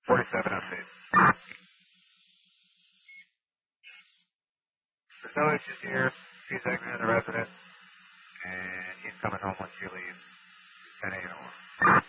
47 update. There's no issues here. She's exiting the residence, and he's coming home when she leaves. 10 a.m.